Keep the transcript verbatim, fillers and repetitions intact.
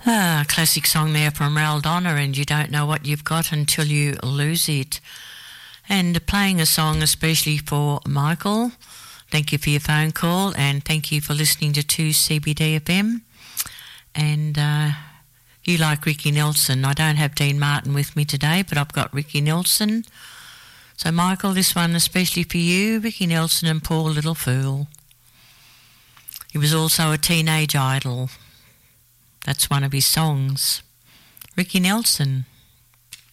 Ah, classic song there from Ral Donna, and you don't know what you've got until you lose it. And playing a song especially for Michael. Thank you for your phone call, and thank you for listening to two C B D F M. And uh, you like Ricky Nelson. I don't have Dean Martin with me today, but I've got Ricky Nelson. So Michael, this one especially for you, Ricky Nelson and Poor Little Fool. He was also a teenage idol. That's one of his songs. Ricky Nelson.